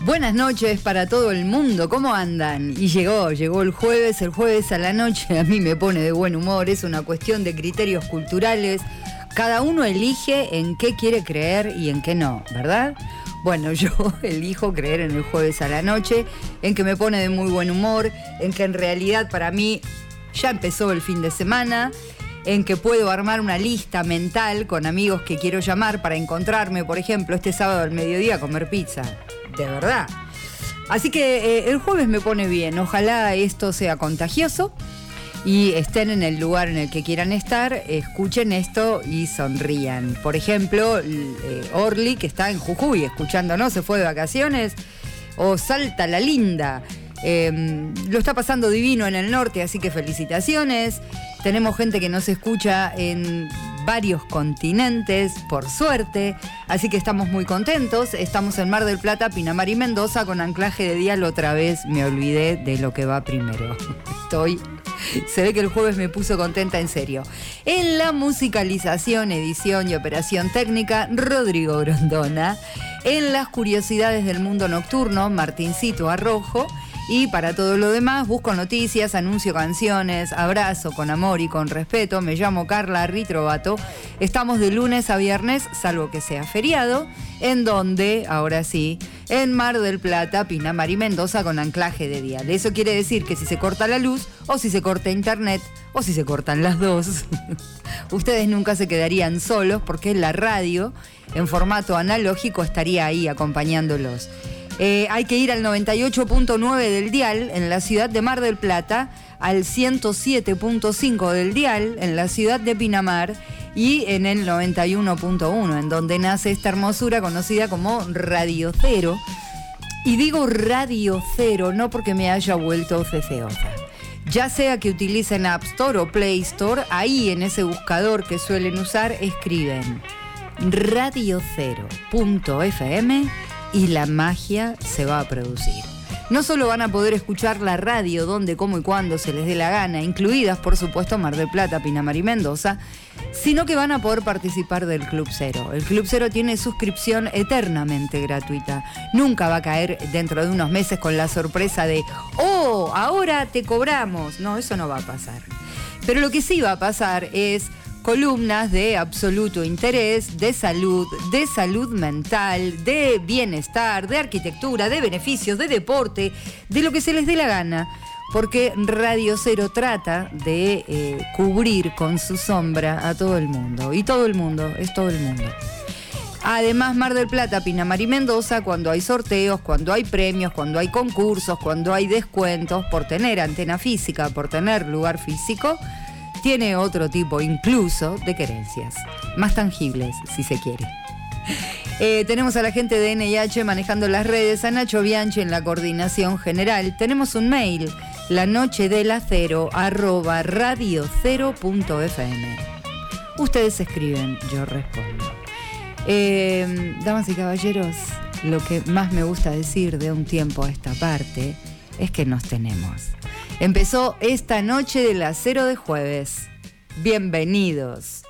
Buenas noches para todo el mundo, ¿cómo andan? Y llegó el jueves a la noche a mí me pone de buen humor, es una cuestión de criterios culturales, cada uno elige en qué quiere creer y en qué no, ¿verdad? Bueno, yo elijo creer en el jueves a la noche, en que me pone de muy buen humor, en que en realidad para mí ya empezó el fin de semana, en que puedo armar una lista mental con amigos que quiero llamar para encontrarme, por ejemplo, este sábado al mediodía a comer pizza. De verdad. Así que el jueves me pone bien. Ojalá esto sea contagioso y estén en el lugar en el que quieran estar, escuchen esto y sonrían. Por ejemplo, Orly, que está en Jujuy escuchándonos, se fue de vacaciones, o Salta la Linda. Lo está pasando divino en el norte, así que felicitaciones. Tenemos gente que nos escucha en varios continentes, por suerte, así que estamos muy contentos. Estamos en Mar del Plata, Pinamar y Mendoza con anclaje de dial. Otra vez me olvidé de lo que va primero. Se ve que el jueves me puso contenta en serio. En la musicalización, edición y operación técnica, Rodrigo Grondona. En las curiosidades del mundo nocturno, Martincito Arrojo. Y para todo lo demás, busco noticias, anuncio canciones, abrazo con amor y con respeto. Me llamo Carla Ritrovato. Estamos de lunes a viernes, salvo que sea feriado, en donde, ahora sí, en Mar del Plata, Pinamar y Mendoza con anclaje de dial. Eso quiere decir que si se corta la luz, o si se corta internet, o si se cortan las dos, ustedes nunca se quedarían solos porque la radio, en formato analógico, estaría ahí acompañándolos. Hay que ir al 98.9 del dial en la ciudad de Mar del Plata, al 107.5 del dial en la ciudad de Pinamar y en el 91.1, en donde nace esta hermosura conocida como Radio Cero. Y digo Radio Cero no porque me haya vuelto ceceosa. Ya sea que utilicen App Store o Play Store, ahí en ese buscador que suelen usar escriben radiocero.fm y la magia se va a producir. No solo van a poder escuchar la radio donde, cómo y cuándo se les dé la gana, incluidas por supuesto Mar del Plata, Pinamar y Mendoza, sino que van a poder participar del Club Cero. El Club Cero tiene suscripción eternamente gratuita. Nunca va a caer dentro de unos meses con la sorpresa de ¡oh, ahora te cobramos! No, eso no va a pasar. Pero lo que sí va a pasar es columnas de absoluto interés, de salud mental, de bienestar, de arquitectura, de beneficios, de deporte, de lo que se les dé la gana, porque Radio Cero trata de cubrir con su sombra a todo el mundo, y todo el mundo es todo el mundo. Además, Mar del Plata, Pinamar y Mendoza, cuando hay sorteos, cuando hay premios, cuando hay concursos, cuando hay descuentos, por tener antena física, por tener lugar físico, tiene otro tipo incluso de querencias, más tangibles si se quiere. Tenemos a la gente de NIH manejando las redes, a Nacho Bianchi en la coordinación general. Tenemos un mail, lanochedelacero@radiocero.fm. Ustedes escriben, yo respondo. Damas y caballeros, lo que más me gusta decir de un tiempo a esta parte es que nos tenemos. Empezó esta noche del acero de jueves. Bienvenidos.